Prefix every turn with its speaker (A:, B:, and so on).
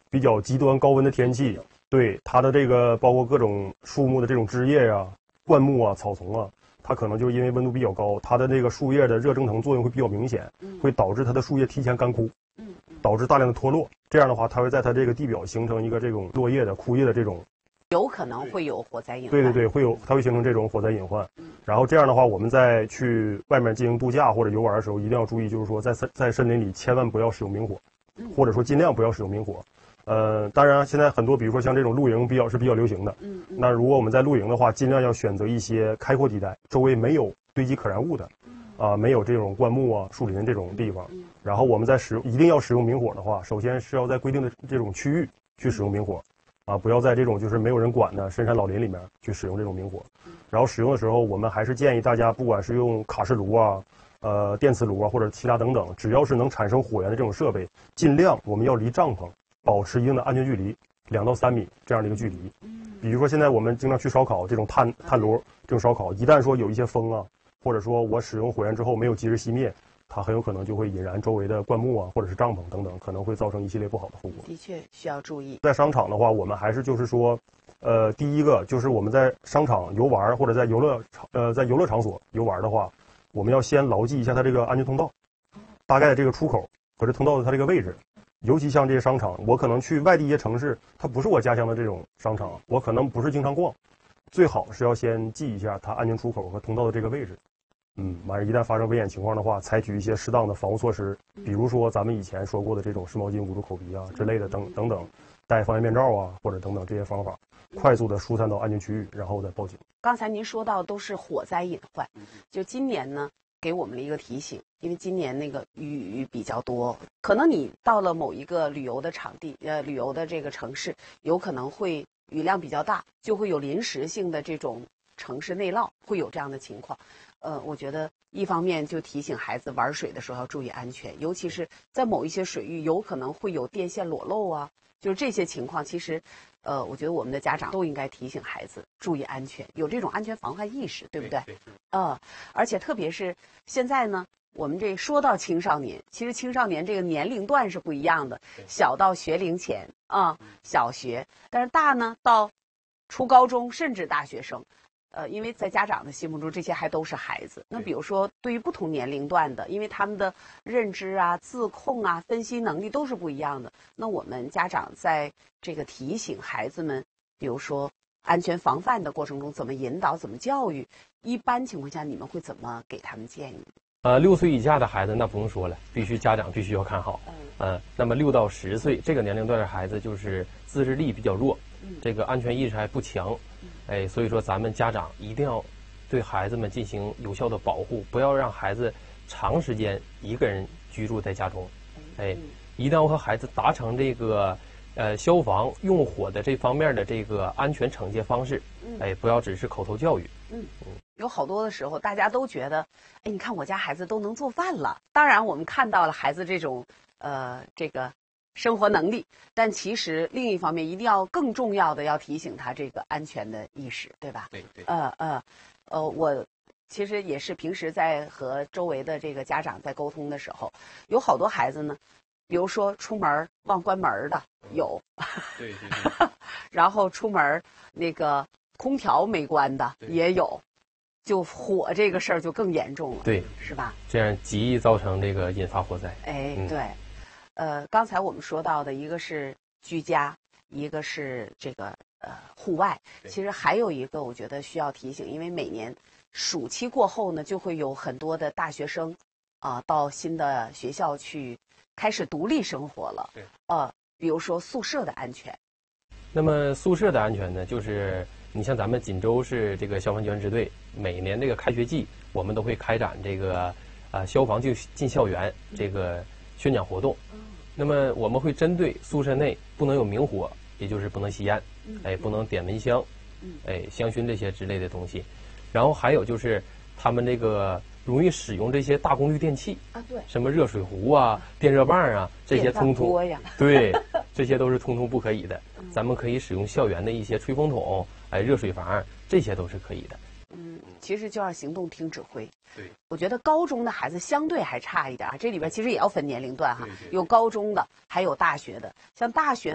A: 比较极端高温的天气，对它的这个包括各种树木的这种枝叶呀、灌木啊、草丛啊，它可能就因为温度比较高，它的这个树叶的热蒸腾作用会比较明显，会导致它的树叶提前干枯，导致大量的脱落。这样的话，它会在它这个地表形成一个这种落叶的枯叶的这种。
B: 有可能会有火灾隐患。
A: 对对对，它会形成这种火灾隐患。然后这样的话，我们在去外面进行度假或者游玩的时候，一定要注意，就是说在森林里千万不要使用明火，或者说尽量不要使用明火。当然现在很多，比如说像这种露营比较流行的。那如果我们在露营的话，尽量要选择一些开阔地带，周围没有堆积可燃物的，没有这种灌木啊、树林这种地方。然后我们一定要使用明火的话，首先是要在规定的这种区域去使用明火。不要在这种就是没有人管的深山老林里面去使用这种明火。然后使用的时候，我们还是建议大家，不管是用卡式炉啊、电磁炉啊，或者其他等等，只要是能产生火焰的这种设备，尽量我们要离帐篷保持一定的安全距离，2到3米这样的一个距离。比如说现在我们经常去烧烤，这种炭炉这种烧烤，一旦说有一些风啊，或者说我使用火焰之后没有及时熄灭，它很有可能就会引燃周围的灌木啊，或者是帐篷等等，可能会造成一系列不好的后果。
B: 的确需要注意。
A: 在商场的话，我们还是就是说，第一个就是我们在商场游玩或者在游乐场所游玩的话，我们要先牢记一下它这个安全通道，大概的这个出口和这通道的它这个位置。尤其像这些商场，我可能去外地一些城市，它不是我家乡的这种商场，我可能不是经常逛，最好是要先记一下它安全出口和通道的这个位置。完事一旦发生危险情况的话，采取一些适当的防护措施，比如说咱们以前说过的这种湿毛巾捂住口鼻啊之类的等等，戴防炎面罩啊或者等等这些方法，快速的疏散到安全区域，然后再报警。
B: 刚才您说到都是火灾隐患，就今年呢给我们了一个提醒，因为今年那个雨比较多，可能你到了某一个旅游的场地，旅游的这个城市，有可能会雨量比较大，就会有临时性的这种城市内涝，会有这样的情况。我觉得一方面就提醒孩子玩水的时候要注意安全，尤其是在某一些水域有可能会有电线裸露啊，就是这些情况，其实我觉得我们的家长都应该提醒孩子注意安全，有这种安全防范意识，对不对？而且特别是现在呢，我们这说到青少年，其实青少年这个年龄段是不一样的，小到学龄前小学，但是大呢到初高中甚至大学生。因为在家长的心目中，这些还都是孩子。那比如说，对于不同年龄段的，因为他们的认知啊、自控啊、分析能力都是不一样的。那我们家长在这个提醒孩子们，比如说安全防范的过程中，怎么引导、怎么教育，一般情况下你们会怎么给他们建议
C: ？6岁以下的孩子那不用说了，家长必须要看好。那么6到10岁这个年龄段的孩子，就是自制力比较弱，这个安全意识还不强。所以说咱们家长一定要对孩子们进行有效的保护，不要让孩子长时间一个人居住在家中。一旦我和孩子达成这个消防用火的这方面的这个安全惩戒方式，不要只是口头教育。
B: 有好多的时候大家都觉得，你看我家孩子都能做饭了。当然我们看到了孩子这种这个生活能力，但其实另一方面一定要更重要的要提醒他这个安全的意识，对吧？
C: 对。
B: 我其实也是平时在和周围的这个家长在沟通的时候，有好多孩子呢，比如说出门忘关门的有，
C: 对。
B: 然后出门那个空调没关的也有，就火这个事儿就更严重了，
C: 对，
B: 是吧？
C: 这样极易造成这个引发火灾。
B: 对。刚才我们说到的一个是居家，一个是这个户外，其实还有一个我觉得需要提醒，因为每年暑期过后呢，就会有很多的大学生到新的学校去开始独立生活了。比如说宿舍的安全。
C: 那么宿舍的安全呢，就是你像咱们锦州市这个消防救援支队，每年这个开学季，我们都会开展这个消防进校园这个宣讲活动。那么我们会针对宿舍内不能有明火，也就是不能吸烟，不能点蚊香，香薰这些之类的东西。然后还有就是他们这个容易使用这些大功率电器
B: 对，
C: 什么热水壶啊、电热棒啊，这些通通对，这些都是通通不可以的。咱们可以使用校园的一些吹风筒、热水房，这些都是可以的。
B: 其实就要行动听指挥。
C: 对，
B: 我觉得高中的孩子相对还差一点这里边其实也要分年龄段有高中的，还有大学的。像大学